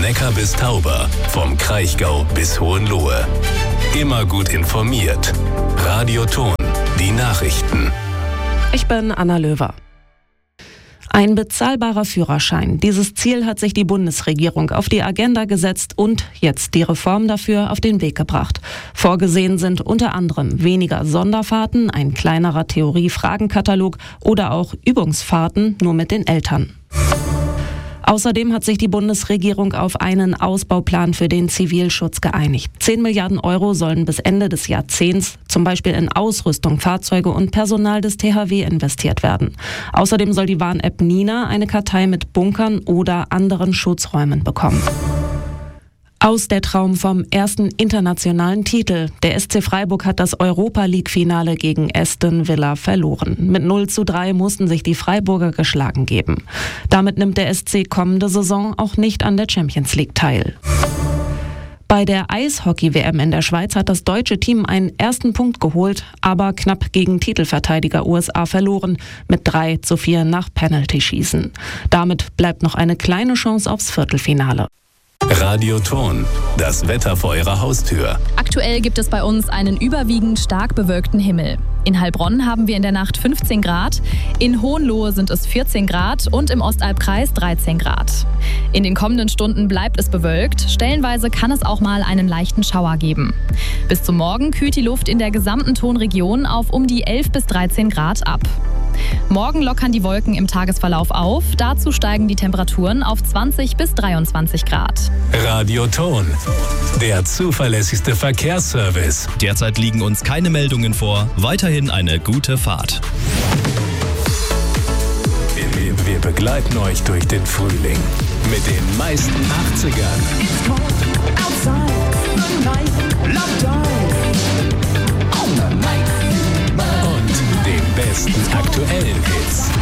Neckar bis Tauber, vom Kraichgau bis Hohenlohe. Immer gut informiert. Radio Ton, die Nachrichten. Ich bin Anna Löwer. Ein bezahlbarer Führerschein. Dieses Ziel hat sich die Bundesregierung auf die Agenda gesetzt und jetzt die Reform dafür auf den Weg gebracht. Vorgesehen sind unter anderem weniger Sonderfahrten, ein kleinerer Theorie-Fragenkatalog oder auch Übungsfahrten nur mit den Eltern. Außerdem hat sich die Bundesregierung auf einen Ausbauplan für den Zivilschutz geeinigt. 10 Milliarden Euro sollen bis Ende des Jahrzehnts zum Beispiel in Ausrüstung, Fahrzeuge und Personal des THW investiert werden. Außerdem soll die Warn-App Nina eine Kartei mit Bunkern oder anderen Schutzräumen bekommen. Aus der Traum vom ersten internationalen Titel. Der SC Freiburg hat das Europa-League-Finale gegen Aston Villa verloren. Mit 0:3 mussten sich die Freiburger geschlagen geben. Damit nimmt der SC kommende Saison auch nicht an der Champions League teil. Bei der Eishockey-WM in der Schweiz hat das deutsche Team einen ersten Punkt geholt, aber knapp gegen Titelverteidiger USA verloren, mit 3:4 nach Penalty-Schießen. Damit bleibt noch eine kleine Chance aufs Viertelfinale. Radio Ton, das Wetter vor Ihrer Haustür. Aktuell gibt es bei uns einen überwiegend stark bewölkten Himmel. In Heilbronn haben wir in der Nacht 15 Grad, in Hohenlohe sind es 14 Grad und im Ostalbkreis 13 Grad. In den kommenden Stunden bleibt es bewölkt, stellenweise kann es auch mal einen leichten Schauer geben. Bis zum Morgen kühlt die Luft in der gesamten Tonregion auf um die 11 bis 13 Grad ab. Morgen lockern die Wolken im Tagesverlauf auf, dazu steigen die Temperaturen auf 20 bis 23 Grad. Radio Ton, der zuverlässigste Verkehrsservice. Derzeit liegen uns keine Meldungen vor. Weiterhin eine gute Fahrt. Wir begleiten euch durch den Frühling mit den meisten 80ern und den besten aktuellen Hits.